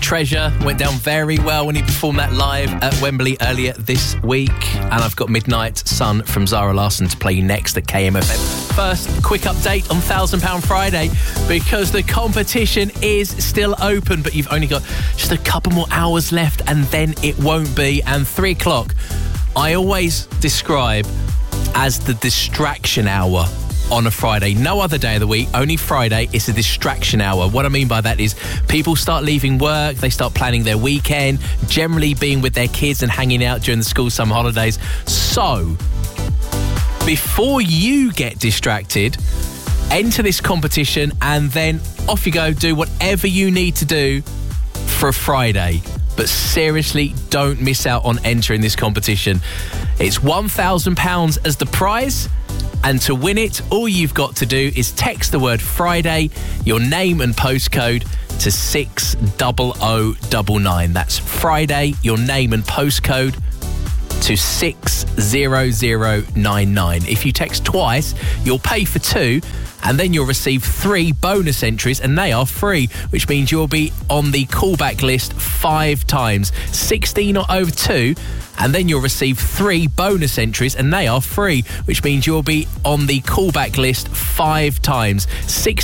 Treasure. Went down very well when he performed that live at Wembley earlier this week. And I've got Midnight Sun from Zara Larsson to play you next at KMFM. First, quick update on £1,000 Friday, because the competition is still open, but you've only got just a couple more hours left and then it won't be. And 3 o'clock, I always describe as the distraction hour on a Friday. No other day of the week, only Friday. It's a distraction hour. What I mean by that is people start leaving work, they start planning their weekend, generally being with their kids and hanging out during the school summer holidays. So, before you get distracted, enter this competition and then off you go, do whatever you need to do for a Friday. But seriously, don't miss out on entering this competition. It's £1,000 as the prize. And to win it, all you've got to do is text the word Friday, your name and postcode to 60099. That's Friday, your name and postcode to 60099. If you text twice, you'll pay for 2 and then you'll receive 3 bonus entries and they are free, which means you'll be on the callback list 5 times. 16 or over 2 and then you'll receive 3 bonus entries and they are free, which means you'll be on the callback list 5 times.